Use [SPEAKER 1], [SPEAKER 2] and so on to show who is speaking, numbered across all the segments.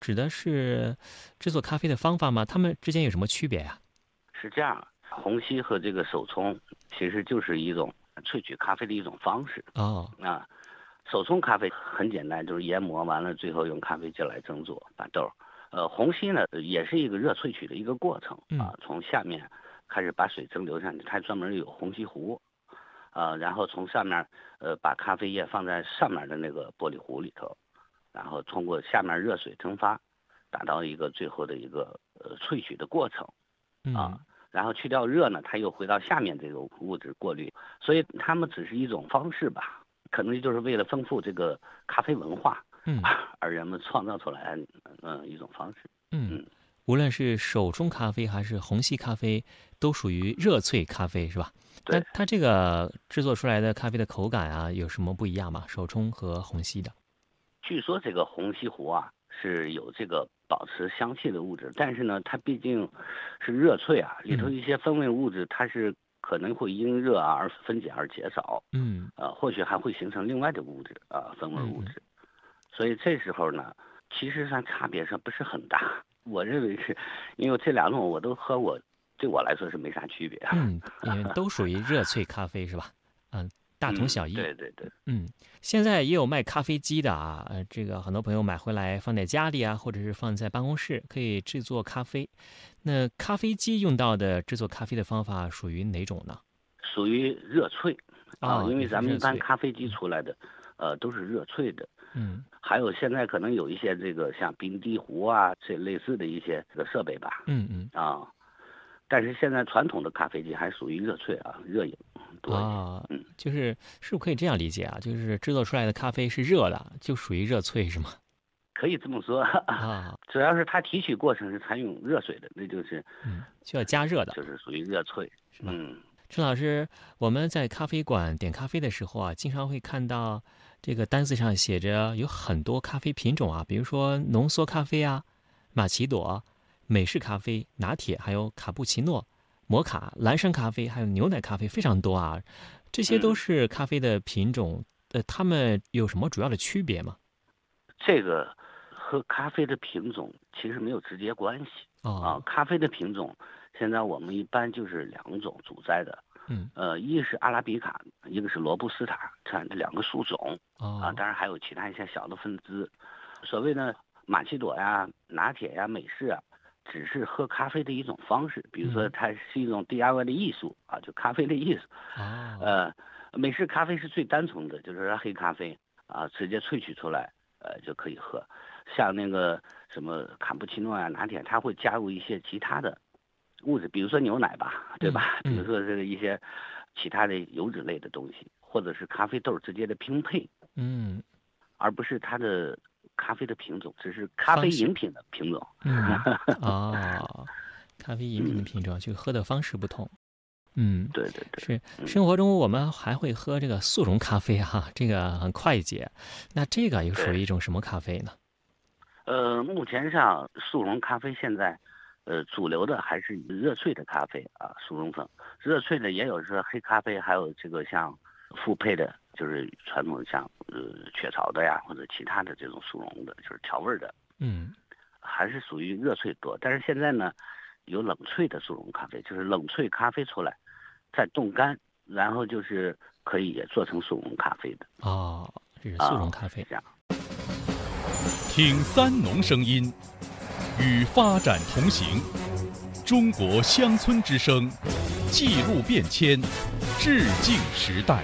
[SPEAKER 1] 指的是制作咖啡的方法吗？它们之间有什么区别呀？
[SPEAKER 2] 是这样，虹吸和这个手冲其实就是一种萃取咖啡的一种方式
[SPEAKER 1] 哦，
[SPEAKER 2] 啊。手冲咖啡很简单，就是研磨完了，最后用咖啡机来蒸做把豆。虹吸呢也是一个热萃取的一个过程
[SPEAKER 1] 嗯
[SPEAKER 2] 啊，从下面开始把水蒸流上去，它专门有虹吸壶然后从上面把咖啡液放在上面的那个玻璃壶里头，然后通过下面热水蒸发，达到一个最后的一个萃取的过程
[SPEAKER 1] 嗯
[SPEAKER 2] 啊。然后去掉热呢，它又回到下面这个物质过滤，所以它们只是一种方式吧，可能就是为了丰富这个咖啡文化
[SPEAKER 1] 嗯
[SPEAKER 2] 而人们创造出来一种方式。
[SPEAKER 1] 嗯，
[SPEAKER 2] 嗯，
[SPEAKER 1] 无论是手冲咖啡还是虹吸咖啡，都属于热萃咖啡，是吧？那
[SPEAKER 2] 对，
[SPEAKER 1] 它这个制作出来的咖啡的口感啊，有什么不一样吗？手冲和虹吸的？
[SPEAKER 2] 据说这个虹吸壶是有这个保持香气的物质，但是呢，它毕竟是热萃里头
[SPEAKER 1] 嗯
[SPEAKER 2] 一些风味物质它是可能会因热而分解而减少，
[SPEAKER 1] 嗯
[SPEAKER 2] 或许还会形成另外的物质风味
[SPEAKER 1] 嗯嗯
[SPEAKER 2] 物质。所以这时候呢，其实上差别上不是很大。我认为是，因为这两种我都喝过，对我来说是没啥区别。
[SPEAKER 1] 嗯，也都属于热萃咖啡是吧？嗯，大同小异。
[SPEAKER 2] 对对对，
[SPEAKER 1] 嗯，现在也有卖咖啡机的啊，这个很多朋友买回来放在家里啊，或者是放在办公室，可以制作咖啡。那咖啡机用到的制作咖啡的方法属于哪种呢？
[SPEAKER 2] 属于热萃
[SPEAKER 1] 哦，
[SPEAKER 2] 因为
[SPEAKER 1] 也是
[SPEAKER 2] 咱们一般
[SPEAKER 1] 热萃。
[SPEAKER 2] 咖啡机
[SPEAKER 1] 嗯
[SPEAKER 2] 出来的，都是热萃的。
[SPEAKER 1] 嗯
[SPEAKER 2] 还有现在可能有一些这个像冰滴壶这类似的一些这个设备吧，
[SPEAKER 1] 嗯嗯
[SPEAKER 2] 啊，但是现在传统的咖啡机还属于热萃热饮多一些。
[SPEAKER 1] 啊，
[SPEAKER 2] 嗯，
[SPEAKER 1] 是不是可以这样理解啊？就是制作出来的咖啡是热的，就属于热萃是吗？
[SPEAKER 2] 可以这么说。
[SPEAKER 1] 啊，
[SPEAKER 2] 主要是它提取过程是采用热水的，那就是
[SPEAKER 1] 嗯，需要加热的
[SPEAKER 2] 就是属于热萃。
[SPEAKER 1] 是吧？
[SPEAKER 2] 嗯，
[SPEAKER 1] 陈老师，我们在咖啡馆点咖啡的时候啊，经常会看到这个单子上写着有很多咖啡品种啊，比如说浓缩咖啡啊、玛奇朵、美式咖啡、拿铁，还有卡布奇诺、摩卡、蓝山咖啡，还有牛奶咖啡，非常多啊。这些都是咖啡的品种，它们有什么主要的区别吗？
[SPEAKER 2] 这个和咖啡的品种其实没有直接关系
[SPEAKER 1] 哦，
[SPEAKER 2] 咖啡的品种现在我们一般就是两种主宰的，
[SPEAKER 1] 嗯，
[SPEAKER 2] 一是阿拉比卡，一个是罗布斯塔，这两个属种
[SPEAKER 1] 哦，
[SPEAKER 2] 当然还有其他一些小的分支。所谓的玛奇朵拿铁美式只是喝咖啡的一种方式，比如说
[SPEAKER 1] 嗯，
[SPEAKER 2] 它是一种 DIY 的艺术就咖啡的艺术。
[SPEAKER 1] 哦，
[SPEAKER 2] 呃，美式咖啡是最单纯的，就是黑咖啡直接萃取出来就可以喝。像那个什么卡布奇诺拿铁，它会加入一些其他的物质，比如说牛奶吧，对
[SPEAKER 1] 嗯
[SPEAKER 2] 吧？比如
[SPEAKER 1] 嗯
[SPEAKER 2] 说这个一些其他的油脂类的东西，或者是咖啡豆直接的拼配，
[SPEAKER 1] 嗯，
[SPEAKER 2] 而不是它的咖啡的品种，只是咖
[SPEAKER 1] 方式，
[SPEAKER 2] 啡饮品的品种。
[SPEAKER 1] 嗯，哦，咖啡饮品的
[SPEAKER 2] 嗯，
[SPEAKER 1] 品种，就喝的方式不同。嗯，
[SPEAKER 2] 对对对，
[SPEAKER 1] 是生活中我们还会喝这个速溶咖啡哈，这个很快捷。那这个又属于
[SPEAKER 2] 对。
[SPEAKER 1] 一种什么咖啡呢？
[SPEAKER 2] 目前上速溶咖啡现在，主流的还是以热萃的咖啡速溶粉。热萃的也有是黑咖啡，还有这个像复配的，就是传统的像雀巢的或者其他的这种速溶的，就是调味的，
[SPEAKER 1] 嗯，
[SPEAKER 2] 还是属于热萃多。但是现在呢，有冷萃的速溶咖啡，就是冷萃咖啡出来，再冻干，然后就是可以也做成速溶咖啡的
[SPEAKER 1] 哦，这是速溶咖啡。
[SPEAKER 2] 是这样。
[SPEAKER 3] 听三农声音，与发展同行。中国乡村之声，记录变迁，致敬时代。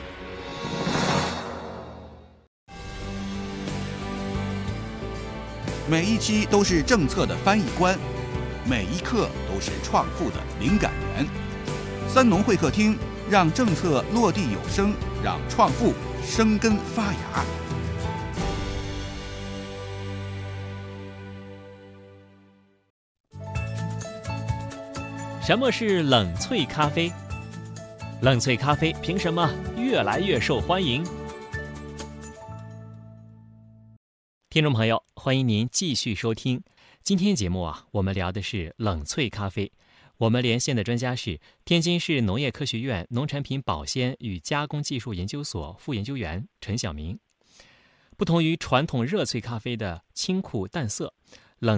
[SPEAKER 4] 每一期都是政策的翻译官，每一刻都是创富的灵感源。三农会客厅，让政策落地有声，让创富生根发芽。
[SPEAKER 1] 什么是冷萃咖啡？冷萃咖啡凭什么越来越受欢迎？听众朋友，欢迎您继续收听今天节目我们聊的是冷萃咖啡。我们连线的专家是天津市农业科学院农产品保鲜与加工技术研究所副研究员陈晓明。不同于传统热萃咖啡的清苦淡涩，